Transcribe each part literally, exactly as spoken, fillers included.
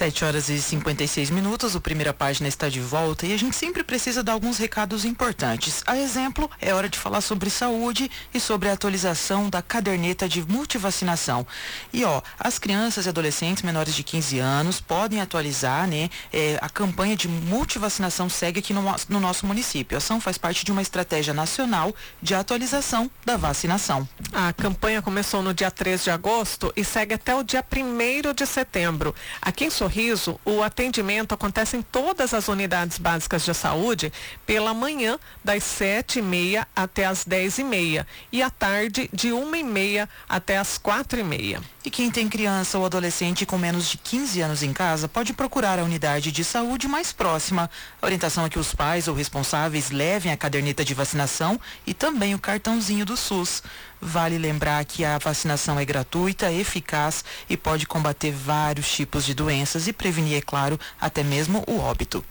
sete horas e cinquenta e seis minutos, o Primeira Página está de volta e a gente sempre precisa dar alguns recados importantes. A exemplo, é hora de falar sobre saúde e sobre a atualização da caderneta de multivacinação. E ó, as crianças e adolescentes menores de quinze anos podem atualizar, né? É, a campanha de multivacinação segue aqui no, no nosso município. A ação faz parte de uma estratégia nacional de atualização da vacinação. A campanha começou no dia três de agosto e segue até o dia primeiro de setembro. Aqui em Sorriso, o atendimento acontece em todas as unidades básicas de saúde pela manhã, das sete e meia até as dez e meia, e à tarde, de uma e meia até as quatro e meia. E quem tem criança ou adolescente com menos de quinze anos em casa pode procurar a unidade de saúde mais próxima. A orientação é que os pais ou responsáveis levem a caderneta de vacinação e também o cartãozinho do SUS. Vale lembrar que a vacinação é gratuita, eficaz e pode combater vários tipos de doenças e prevenir, é claro, até mesmo o óbito.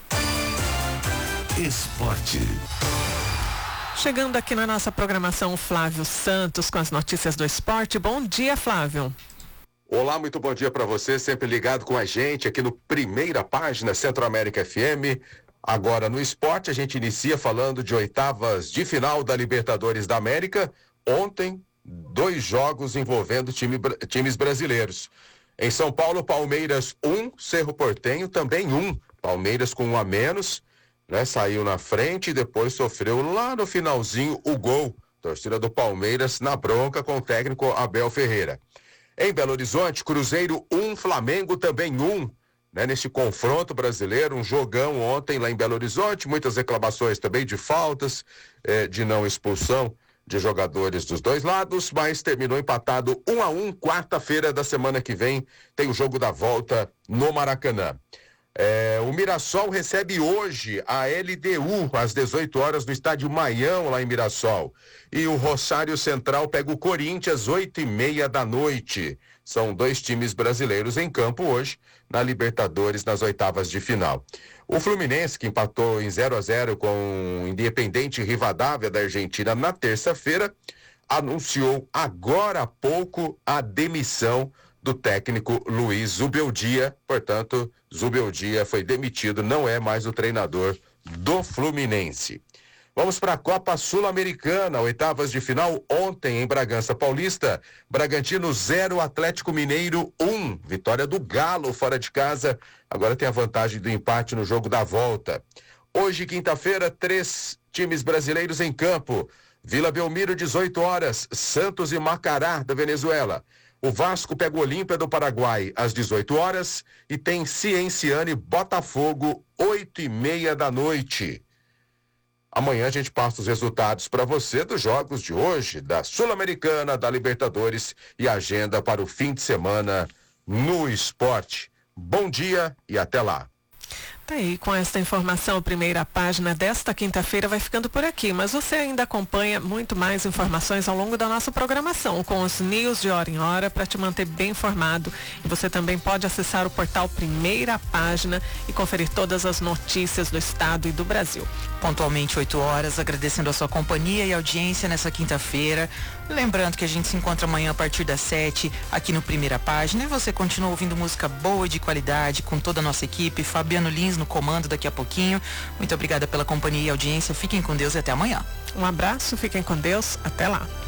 Esporte. Chegando aqui na nossa programação, Flávio Santos com as notícias do esporte. Bom dia, Flávio. Olá, muito bom dia para você, sempre ligado com a gente aqui no Primeira Página Centro-América F M. Agora no esporte a gente inicia falando de oitavas de final da Libertadores da América. Ontem, dois jogos envolvendo time, times brasileiros. Em São Paulo, Palmeiras um, Cerro Porteño também um. Palmeiras com um a menos, né? Saiu na frente e depois sofreu lá no finalzinho o gol. Torcida do Palmeiras na bronca com o técnico Abel Ferreira. Em Belo Horizonte, Cruzeiro um, Flamengo também um. Né, neste confronto brasileiro, um jogão ontem lá em Belo Horizonte, muitas reclamações também de faltas, eh, de não expulsão de jogadores dos dois lados, mas terminou empatado um a um. Quarta-feira da semana que vem tem o jogo da volta no Maracanã. É, o Mirassol recebe hoje a L D U às dezoito horas no estádio Maião, lá em Mirassol. E o Rosário Central pega o Corinthians, oito e meia da noite. São dois times brasileiros em campo hoje, na Libertadores, nas oitavas de final. O Fluminense, que empatou em zero a zero com o Independiente Rivadavia da Argentina na terça-feira, anunciou agora há pouco a demissão do técnico Luiz Zubeldia. Portanto, Zubeldia foi demitido, não é mais o treinador do Fluminense. Vamos para a Copa Sul-Americana, oitavas de final ontem em Bragança Paulista. Bragantino zero, Atlético Mineiro um. Vitória do Galo fora de casa. Agora tem a vantagem do empate no jogo da volta. Hoje, quinta-feira, três times brasileiros em campo. Vila Belmiro, dezoito horas, Santos e Macará da Venezuela. O Vasco pega o Olímpia do Paraguai às dezoito horas e tem Cienciano e Botafogo, oito e meia da noite. Amanhã a gente passa os resultados para você dos jogos de hoje, da Sul-Americana, da Libertadores e agenda para o fim de semana no esporte. Bom dia e até lá. Tá aí, com esta informação, a Primeira Página desta quinta-feira vai ficando por aqui, mas você ainda acompanha muito mais informações ao longo da nossa programação, com os news de hora em hora, para te manter bem informado. E você também pode acessar o portal Primeira Página e conferir todas as notícias do estado e do Brasil. Pontualmente oito horas, agradecendo a sua companhia e audiência nessa quinta-feira. Lembrando que a gente se encontra amanhã a partir das sete aqui no Primeira Página, e você continua ouvindo música boa e de qualidade com toda a nossa equipe. Fabiano Lins no comando daqui a pouquinho. Muito obrigada pela companhia e audiência. Fiquem com Deus e até amanhã. Um abraço, fiquem com Deus. Até lá.